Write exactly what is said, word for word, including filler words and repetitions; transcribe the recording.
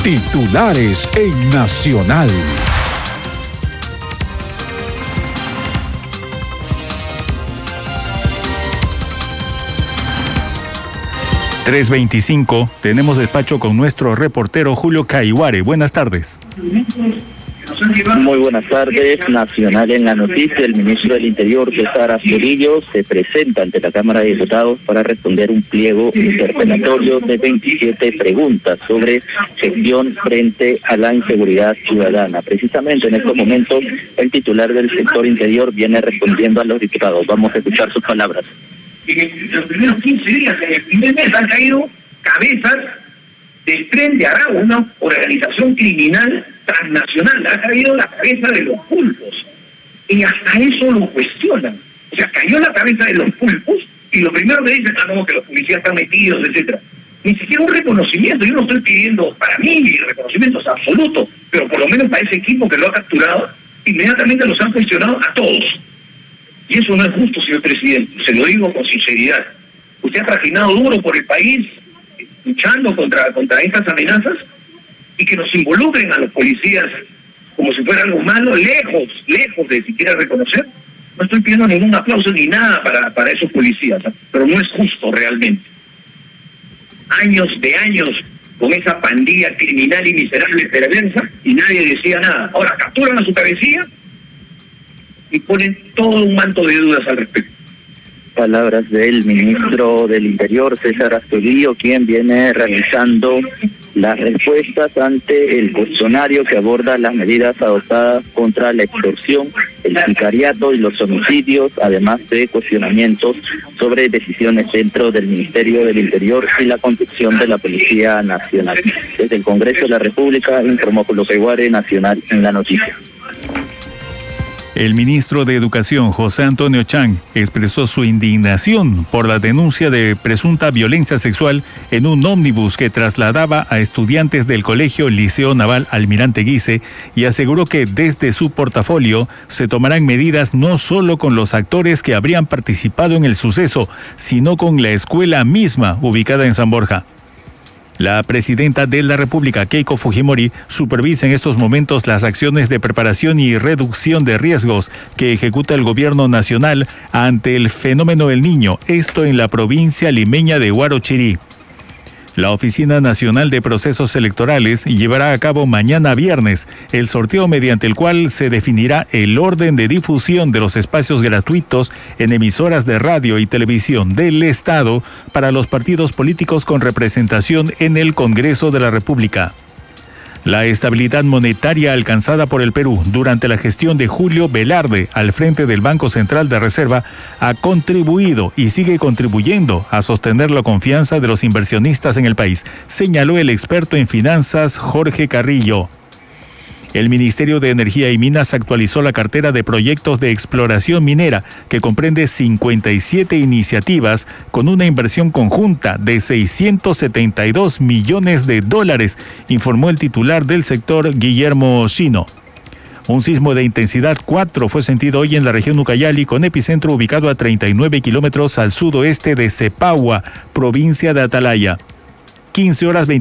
Titulares en Nacional. tres veinticinco, tenemos despacho con nuestro reportero Julio Caiguare. Buenas tardes. Muy buenas tardes. Nacional en la noticia. El ministro del Interior, César Astudillo, se presenta ante la Cámara de Diputados para responder un pliego interpelatorio de veintisiete preguntas sobre gestión frente a la inseguridad ciudadana. Precisamente en estos momentos, el titular del sector interior viene respondiendo a los diputados. Vamos a escuchar sus palabras. En los primeros quince días, en el primer mes, han caído cabezas del Tren de Aragua, una organización criminal transnacional. Ha caído la cabeza de los pulpos. Y hasta eso lo cuestionan. O sea, cayó la cabeza de los pulpos y lo primero que dicen, ah, no, que los policías están metidos, etcétera. Ni siquiera un reconocimiento. Yo no estoy pidiendo, para mí, reconocimientos absolutos, pero por lo menos para ese equipo que lo ha capturado, inmediatamente los han cuestionado a todos. Y eso no es justo, señor presidente, se lo digo con sinceridad. Usted ha trajinado duro por el país, luchando contra, contra estas amenazas, y que nos involucren a los policías como si fuera algo malo, lejos, lejos de siquiera reconocer. No estoy pidiendo ningún aplauso ni nada para, para esos policías, ¿eh? Pero no es justo realmente. Años de años con esa pandilla criminal y miserable perversa, y nadie decía nada. Ahora capturan a su cabecilla y ponen todo un manto de dudas al respecto. Palabras del ministro del Interior, César Astudillo, quien viene realizando las respuestas ante el cuestionario que aborda las medidas adoptadas contra la extorsión, el sicariato y los homicidios, además de cuestionamientos sobre decisiones dentro del Ministerio del Interior y la conducción de la Policía Nacional. Desde el Congreso de la República, informó Julio Caiguare, Nacional en la noticia. El ministro de Educación, José Antonio Chang, expresó su indignación por la denuncia de presunta violencia sexual en un ómnibus que trasladaba a estudiantes del Colegio Liceo Naval Almirante Guise y aseguró que desde su portafolio se tomarán medidas no solo con los actores que habrían participado en el suceso, sino con la escuela misma ubicada en San Borja. La presidenta de la República, Keiko Fujimori, supervisa en estos momentos las acciones de preparación y reducción de riesgos que ejecuta el gobierno nacional ante el fenómeno del Niño, esto en la provincia limeña de Huarochirí. La Oficina Nacional de Procesos Electorales llevará a cabo mañana viernes el sorteo mediante el cual se definirá el orden de difusión de los espacios gratuitos en emisoras de radio y televisión del Estado para los partidos políticos con representación en el Congreso de la República. La estabilidad monetaria alcanzada por el Perú durante la gestión de Julio Velarde al frente del Banco Central de Reserva ha contribuido y sigue contribuyendo a sostener la confianza de los inversionistas en el país, señaló el experto en finanzas Jorge Carrillo. El Ministerio de Energía y Minas actualizó la cartera de proyectos de exploración minera, que comprende cincuenta y siete iniciativas con una inversión conjunta de seiscientos setenta y dos millones de dólares, informó el titular del sector, Guillermo Chino. Un sismo de intensidad cuatro fue sentido hoy en la región Ucayali, con epicentro ubicado a treinta y nueve kilómetros al sudoeste de Cepagua, provincia de Atalaya. quince horas veinte